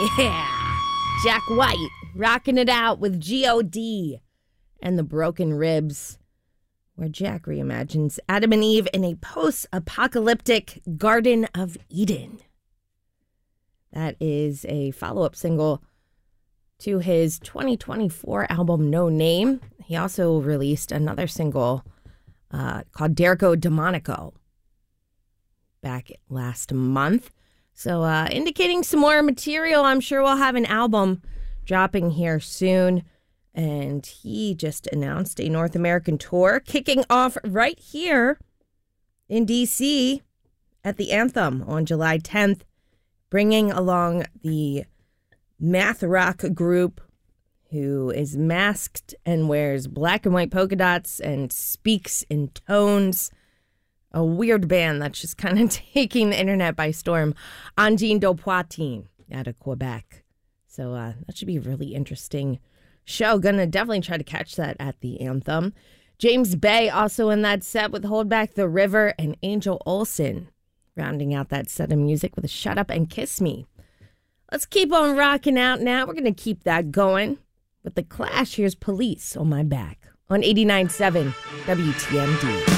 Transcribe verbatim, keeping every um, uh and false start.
Yeah. Jack White rocking it out with G O D and the Broken Ribs, where Jack reimagines Adam and Eve in a post-apocalyptic Garden of Eden. That is a follow-up single to his twenty twenty-four album, No Name. He also released another single uh, called Derco Demonico back last month. So uh, indicating some more material. I'm sure we'll have an album dropping here soon. And he just announced a North American tour kicking off right here in D C at the Anthem on July tenth, bringing along the math rock group who is masked and wears black and white polka dots and speaks in tones. A weird band that's just kind of taking the internet by storm. Engin de Poitin out of Quebec. So uh, that should be a really interesting show. Gonna definitely try to catch that at the Anthem. James Bay also in that set with Hold Back the River, and Angel Olsen rounding out that set of music with a Shut Up and Kiss Me. Let's keep on rocking out now. We're gonna keep that going with The Clash. Here's Police on My Back on eighty-nine point seven W T M D.